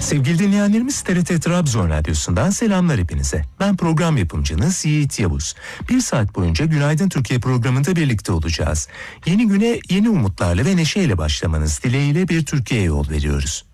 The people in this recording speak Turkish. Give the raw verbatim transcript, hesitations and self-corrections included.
Sevgili dinleyenlerimiz, T R T Trabzon Radyosu'ndan selamlar hepinize. Ben program yapımcınız Yiğit Yavuz. Bir saat boyunca Günaydın Türkiye programında birlikte olacağız. Yeni güne yeni umutlarla ve neşeyle başlamanız dileğiyle bir Türkiye'ye yol veriyoruz.